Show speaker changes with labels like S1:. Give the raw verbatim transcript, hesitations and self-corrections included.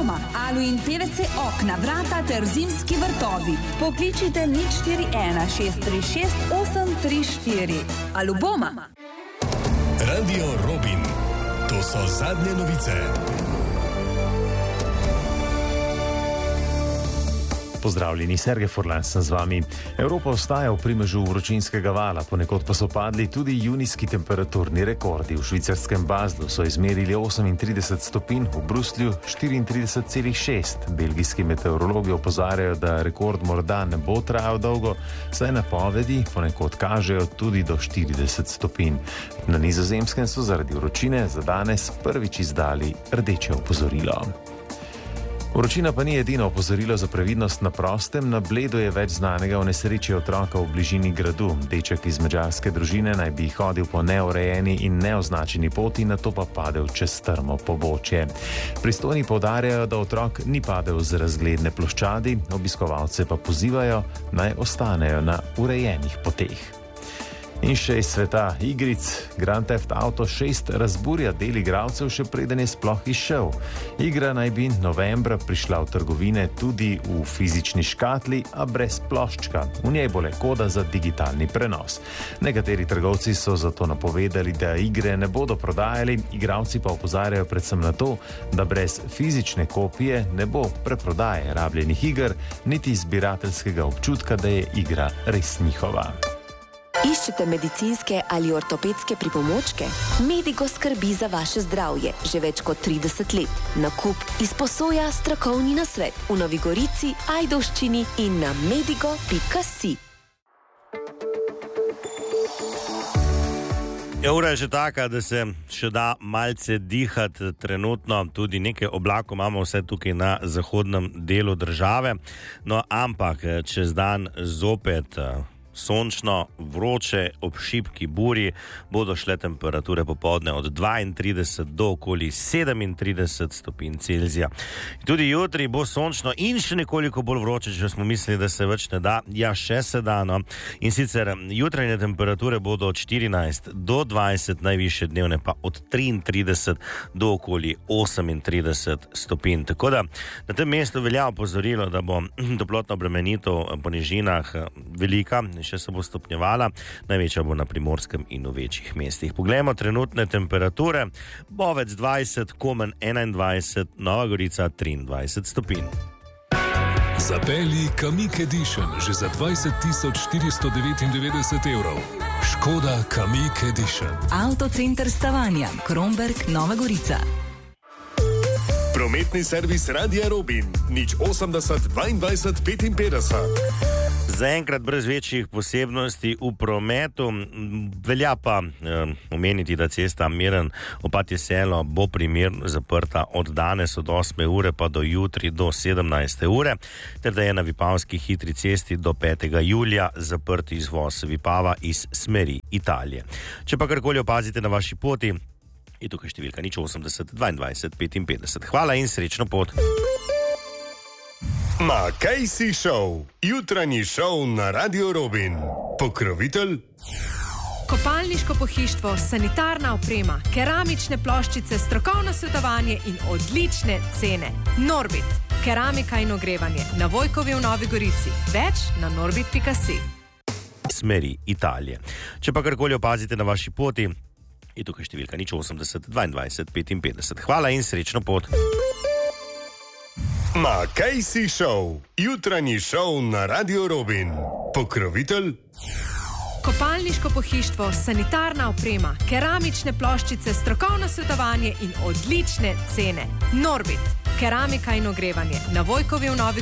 S1: Aluboma, Alu in P V C okna, vrata ter zimski vrtovi. Pokličite nič štiri ena šest tri šest osem tri štiri. Aluboma.
S2: Radio Robin. To so zadnje novice.
S3: Pozdravljeni, Sergej Furlan sem z vami. Evropa ostaja v primežu vročinskega vala, ponekod pa so padli tudi junijski temperaturni rekordi. V švicarskem Baslu so izmerili osemintrideset stopinj, v Bruslju štiriintrideset celih šest. Belgijski meteorologi opozarjajo, da rekord morda ne bo trajal dolgo, saj napovedi ponekod kažejo tudi do štirideset stopinj. Na Nizozemskem so zaradi vročine za danes prvič izdali rdeče opozorilo. Vročina pa ni edino opozorilo za previdnost na prostem. Na Bledu je več znanega o nesreči otroka v bližini gradu. Deček iz madžarske družine naj bi hodil po neurejeni in neoznačeni poti, nato pa padel čez strmo pobočje. Pristojni poudarjajo, da otrok ni padel z razgledne ploščadi, obiskovalce pa pozivajo, naj ostanejo na urejenih poteh. In še iz sveta igric. Grand Theft Auto šest razburja del igralcev, še preden je sploh izšel. Igra naj bi novembra prišla v trgovine tudi v fizični škatli, a brez ploščka. V njej bo le koda za digitalni prenos. Nekateri trgovci so zato napovedali, da igre ne bodo prodajali, igralci pa opozarjajo predvsem na to, da brez fizične kopije ne bo preprodaje rabljenih iger, niti zbirateljskega občutka, da je igra res njihova.
S4: Iščete medicinske ali ortopedske pripomočke? Medigo skrbi za vaše zdravje že več kot trideset let. Nakup, izposoja, strokovni nasvet v Novi Gorici, Ajdovščini in na medigo pika si.
S5: Ura je že taka, da se še da malce dihati trenutno, tudi nekaj oblakov imamo vse tukaj na zahodnem delu države, no ampak čez dan zopet sončno, vroče, ob šibki burji bodo šle temperature popoldne od dvaintrideset do okoli sedemintrideset stopinj Celzija. Tudi jutri bo sončno in še nekoliko bolj vroče, če smo mislili, da se več ne da. Ja, še se da, no. In sicer jutranje temperature bodo od štirinajst do dvajset, najvišje dnevne pa od triintrideset do okoli osemintrideset stopinj. Tako da na tem mestu velja opozorilo, da bo toplotna obremenitev po nižinah velika, še se bo stopnjevala, največja bo na Primorskem in v večjih mestih. Poglejmo trenutne temperature. Bovec dvajset, Komen enaindvajset, Nova Gorica triindvajset stopinj.
S2: Zapelji Kamiq Edition že za dvajset tisoč štiristo devetindevetdeset evrov. Škoda Kamiq Edition.
S1: Avtocenter Stavanja, Kromberk, Nova Gorica.
S2: Prometni servis Radia Robin. Nič osemdeset dvaindvajset petinpetdeset.
S5: Zaenkrat brez večjih posebnosti v prometu, velja pa eh, omeniti, da cesta Miren Opatje Selo bo primerno zaprta od danes od osme ure pa do jutri do sedemnajste ure, ter da je na Vipavski hitri cesti do petega julija zaprt izvoz Vipava iz smeri Italije. Če pa karkoli opazite na vaši poti, je tukaj številka nič osemdeset dvaindvajset petinpetdeset. Hvala in srečno pot.
S2: Ma kaj si šov? Jutranji šov na Radio Robin. Pokrovitelj?
S6: Kopalniško pohištvo, sanitarna oprema, keramične ploščice, strokovno svetovanje in odlične cene. Norbit, keramika in ogrevanje na Vojkovi v Novi Gorici. Več na norbit pika si.
S5: Smeri Italije. Če pa karkoli opazite na vaši poti, je tukaj številka nič osemdeset dvaindvajset petinpetdeset. Hvala in srečno pot.
S2: Ma kaj si šov? Jutranji šov na Radio Robin. Pokrovitelj?
S6: Kopalniško pohištvo, sanitarna oprema, keramične ploščice, strokovno svetovanje in odlične cene. Norbit, keramika in ogrevanje na Vojkovi v Novi